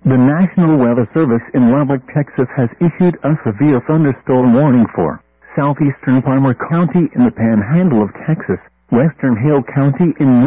The National Weather Service in Lubbock, Texas has issued a severe thunderstorm warning for southeastern Palmer County in the Panhandle of Texas, western Hale County in